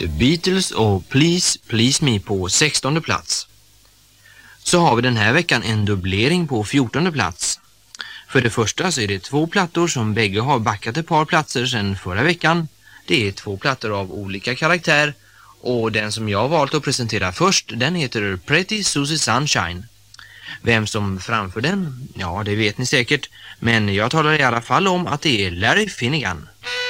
The Beatles och Please Please Me på 16:e plats. Så har vi den här veckan en dubblering på 14:e plats. För det första så är det 2 plattor som bägge har backat ett par platser sedan förra veckan. Det är 2 plattor av olika karaktär och den som jag har valt att presentera först, den heter Pretty Susie Sunshine. Vem som framför den? Ja, det vet ni säkert, men jag talar i alla fall om att det är Larry Finnegan.